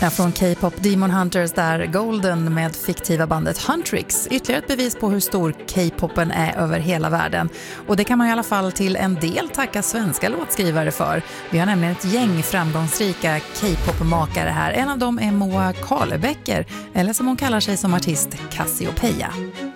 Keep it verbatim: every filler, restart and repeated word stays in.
Ja, från K-pop Demon Hunters där Golden med fiktiva bandet Huntrix. Ytterligare ett bevis på hur stor K-popen är över hela världen. Och det kan man i alla fall till en del tacka svenska låtskrivare för. Vi har nämligen ett gäng framgångsrika K-pop-makare här. En av dem är Moa Karlebäcker, eller som hon kallar sig som artist, Cassiopeia.